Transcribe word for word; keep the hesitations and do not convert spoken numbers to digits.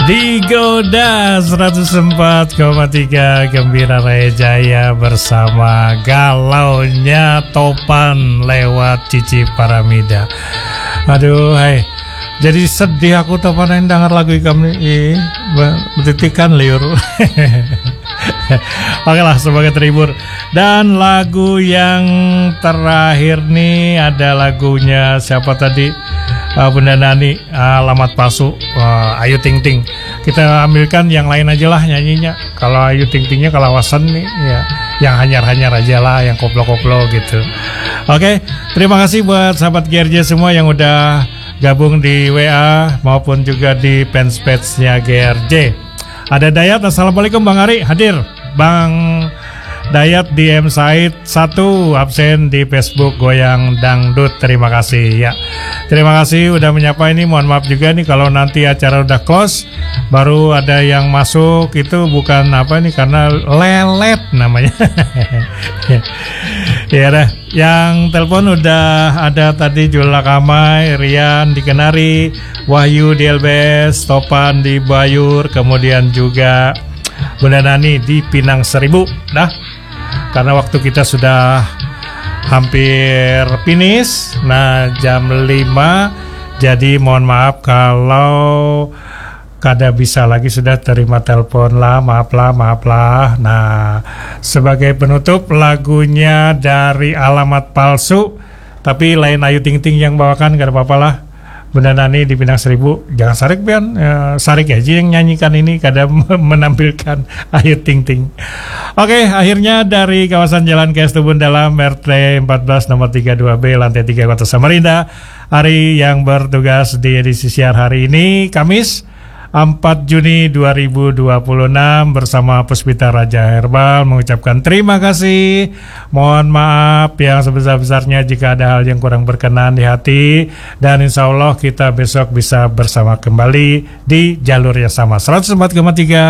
Digoda seratus empat koma tiga Gembira Raya Jaya bersama galaunya Topan lewat Cici Paramida. Aduh, hai. Jadi sedih aku Topan yang denger lagu kami ini betitikan liur. Oke lah, sebagai terhibur. Dan lagu yang terakhir nih ada lagunya siapa tadi? Uh, Bunda Nani, Alamat Palsu, uh, Ayu Ting Ting. Kita ambilkan yang lain aja lah nyanyinya. Kalau Ayu Ting Tingnya kelawasan nih, ya yang hanyar-hanyar aja lah, yang koplo-koplo gitu. Oke, terima kasih buat sahabat G R J semua yang udah gabung di W A maupun juga di fanspage-nya G R J. Ada Dayat, assalamualaikum Bang Ari, hadir. Bang Dayat di M Said satu, absen di Facebook Goyang Dangdut. Terima kasih ya. Terima kasih udah menyapa ini. Mohon maaf juga nih kalau nanti acara udah close baru ada yang masuk, itu bukan apa nih, karena lelet namanya. Ya dah, yang telepon udah ada tadi Jula Kamai, Rian di Kenari, Wahyu di L B S, Topan di Bayur, kemudian juga Bunda Nani di Pinang Seribu. Nah, karena waktu kita sudah hampir finish, nah jam lima, jadi mohon maaf kalau kada bisa lagi sudah terima telepon lah, maaf lah, maaf lah. Nah, sebagai penutup lagunya dari Alamat Palsu, tapi lain Ayu Ting Ting yang bawakan, gak ada apa-apa lah. Bunda Nani di Pinang Seribu, jangan Sarik Pian, ya, Sarik aja yang nyanyikan ini, kada menampilkan Ayu Ting Ting. Oke, akhirnya dari kawasan Jalan K S Tubun Dalam R T empat belas nomor tiga puluh dua B lantai tiga Kota Samarinda, Ari yang bertugas di edisi siar hari ini Kamis empat Juni dua ribu dua puluh enam bersama Puspita Raja Herbal mengucapkan terima kasih. Mohon maaf yang sebesar-besarnya jika ada hal yang kurang berkenan di hati, dan insya Allah kita besok bisa bersama kembali di jalur yang sama seratus empat koma tiga